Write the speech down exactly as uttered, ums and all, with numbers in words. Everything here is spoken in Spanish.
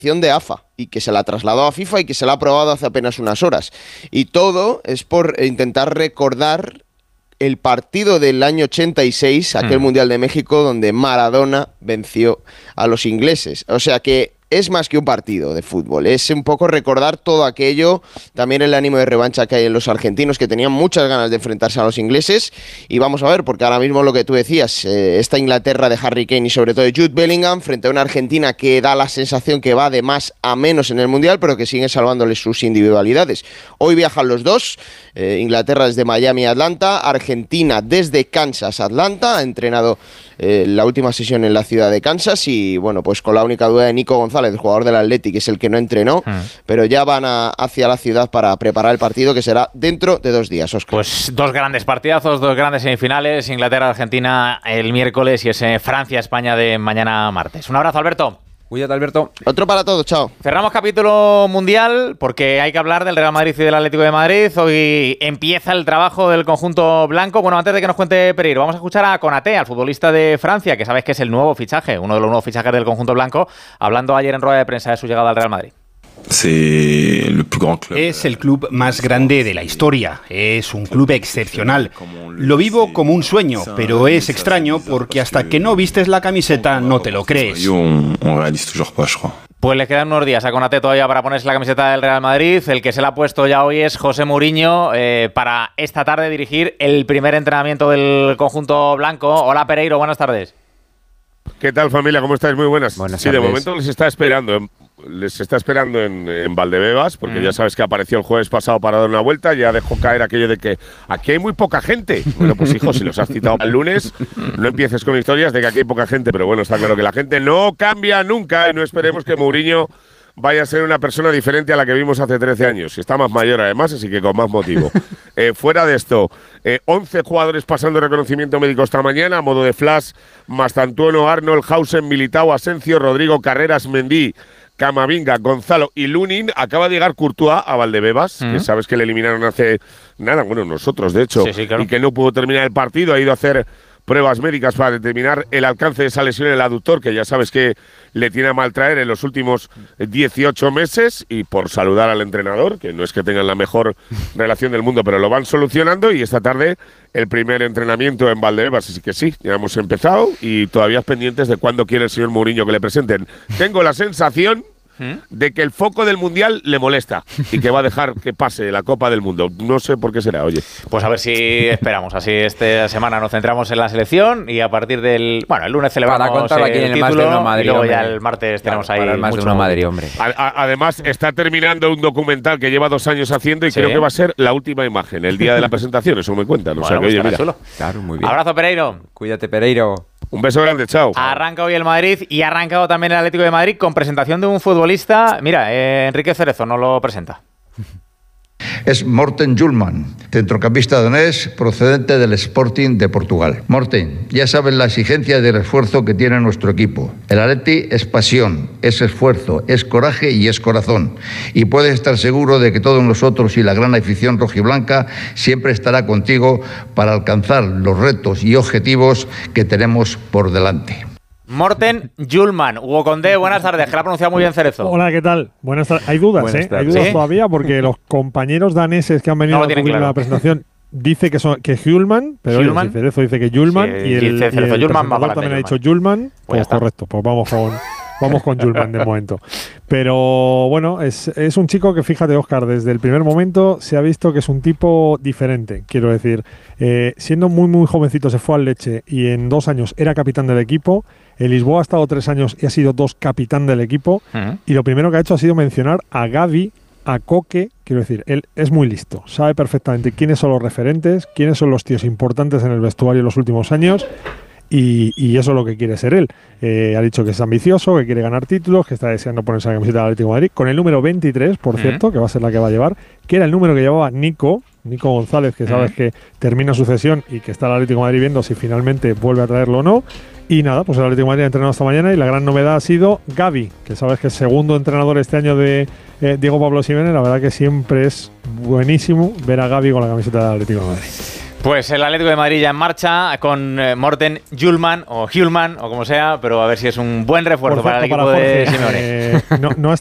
de AFA y que se la trasladó a FIFA y que se la ha aprobado hace apenas unas horas. Y todo es por intentar recordar el partido del año ochenta y seis, aquel mm. Mundial de México, donde Maradona venció a los ingleses. O sea que es más que un partido de fútbol, es un poco recordar todo aquello, también el ánimo de revancha que hay en los argentinos, que tenían muchas ganas de enfrentarse a los ingleses, y vamos a ver, porque ahora mismo lo que tú decías, eh, esta Inglaterra de Harry Kane y sobre todo de Jude Bellingham, frente a una Argentina que da la sensación que va de más a menos en el Mundial, pero que sigue salvándoles sus individualidades. Hoy viajan los dos, eh, Inglaterra desde Miami a Atlanta, Argentina desde Kansas a Atlanta, ha entrenado eh, la última sesión en la ciudad de Kansas, y bueno, pues con la única duda de Nico González, el jugador del Athletic, que es el que no entrenó, mm. pero ya van a, hacia la ciudad para preparar el partido, que será dentro de dos días, Óscar. Pues dos grandes partidazos, dos grandes semifinales, Inglaterra-Argentina el miércoles y ese Francia-España de mañana martes. Un abrazo, Alberto. Cuídate, Alberto. Otro para todos, chao. Cerramos capítulo mundial porque hay que hablar del Real Madrid y del Atlético de Madrid. Hoy empieza el trabajo del conjunto blanco. Bueno, antes de que nos cuente Pereiro, vamos a escuchar a Konaté, al futbolista de Francia, que sabes que es el nuevo fichaje, uno de los nuevos fichajes del conjunto blanco, hablando ayer en rueda de prensa de su llegada al Real Madrid. Es el club más grande de la historia, es un club excepcional. Lo vivo como un sueño, pero es extraño porque hasta que no vistes la camiseta no te lo crees. Pues le quedan unos días a Konaté todavía para ponerse la camiseta del Real Madrid. El que se la ha puesto ya hoy es José Mourinho, eh, para esta tarde dirigir el primer entrenamiento del conjunto blanco. Hola, Pereiro, buenas tardes. ¿Qué tal, familia? ¿Cómo estáis? Muy buenas. Buenas sí, tardes. De momento les está esperando, les está esperando en, en Valdebebas, porque mm. ya sabes que apareció el jueves pasado para dar una vuelta, ya dejó caer aquello de que aquí hay muy poca gente. Bueno, pues hijo, si los has citado el lunes, no empieces con historias de que aquí hay poca gente, pero bueno, está claro que la gente no cambia nunca y no esperemos que Mourinho vaya a ser una persona diferente a la que vimos hace trece años. Está más mayor además, así que con más motivo. Eh, fuera de esto, eh, once jugadores pasando reconocimiento médico esta mañana, a modo de flash: Mastantuono, Arnold, Hausen, Militao, Asencio, Rodrigo, Carreras, Mendy, Camavinga, Gonzalo y Lunin. Acaba de llegar Courtois a Valdebebas, mm. que sabes que le eliminaron hace nada, bueno, nosotros de hecho, sí, sí, claro. y que no pudo terminar el partido, ha ido a hacer pruebas médicas para determinar el alcance de esa lesión en el aductor, que ya sabes que le tiene a mal traer en los últimos dieciocho meses, y por saludar al entrenador, que no es que tengan la mejor relación del mundo, pero lo van solucionando, y esta tarde el primer entrenamiento en Valdebebas, así que sí, ya hemos empezado y todavía pendientes de cuándo quiere el señor Mourinho que le presenten. Tengo la sensación de que el foco del Mundial le molesta y que va a dejar que pase la Copa del Mundo. No sé por qué será, oye. Pues a ver si esperamos. Así esta semana nos centramos en la selección y a partir del... Bueno, el lunes celebramos para contar aquí el en el título Más de Uno Madrid, y luego hombre. ya el martes tenemos claro, ahí para el Más mucho... de Uno Madrid, hombre. A, a, además, está terminando un documental que lleva dos años haciendo y ¿Sí? creo que va a ser la última imagen, el día de la presentación, eso me cuentan. O Bueno, sea que, pues oye, mira. chulo. Claro, muy bien. Abrazo, Pereiro. Cuídate, Pereiro. Un beso grande, chao. Arranca hoy el Madrid y ha arrancado también el Atlético de Madrid con presentación de un futbolista. Mira, eh, Enrique Cerezo nos lo presenta. Es Morten Hjulmand, centrocampista danés procedente del Sporting de Portugal. Morten, ya sabes la exigencia del esfuerzo que tiene nuestro equipo. El Atleti es pasión, es esfuerzo, es coraje y es corazón. Y puedes estar seguro de que todos nosotros y la gran afición rojiblanca siempre estará contigo para alcanzar los retos y objetivos que tenemos por delante. Morten Hjulmand. Hugo Condé, buenas tardes, que la ha pronunciado muy bien Cerezo. Hola, ¿qué tal? Buenas tardes. Hay dudas, Buenas ¿eh? tardes. Hay dudas ¿Sí? todavía porque los compañeros daneses que han venido No lo a tienen cubrir claro. la presentación dice que son que Hjulmand, pero oye, Hjulmand. si Cerezo dice que Hjulmand Sí, y el, dice y Cerezo, el Hjulmand va presentador para también ha adelante, dicho Hjulmand, Pues pues ya está. correcto, pues vamos con vamos con Hjulmand de momento. Pero bueno, es, es un chico que, fíjate, Óscar, desde el primer momento se ha visto que es un tipo diferente, quiero decir, eh, siendo muy muy jovencito se fue al Lecce y en dos años era capitán del equipo. El Lisboa ha estado tres años y ha sido dos capitán del equipo. Uh-huh. Y lo primero que ha hecho ha sido mencionar a Gavi, a Koke. Quiero decir, él es muy listo. Sabe perfectamente quiénes son los referentes, quiénes son los tíos importantes en el vestuario en los últimos años. Y, y eso es lo que quiere ser él. Eh, ha dicho que es ambicioso, que quiere ganar títulos, que está deseando ponerse la camiseta del Atlético de Madrid. Con el número veintitrés, por uh-huh. cierto, que va a ser la que va a llevar, que era el número que llevaba Nico, Nico González, que sabes uh-huh. que termina su cesión y que está el Atlético de Madrid viendo si finalmente vuelve a traerlo o no. Y nada, pues el Atlético de Madrid ha entrenado esta mañana y la gran novedad ha sido Gavi, que sabes que es segundo entrenador este año de eh, Diego Pablo Simeone. La verdad que siempre es buenísimo ver a Gavi con la camiseta del Atlético de Madrid. Pues el Atlético de Madrid ya en marcha con eh, Morten Hjulman o Hjulman o como sea, pero a ver si es un buen refuerzo Por para el cierto, equipo para de Jorge, Simeone. eh, no, no ha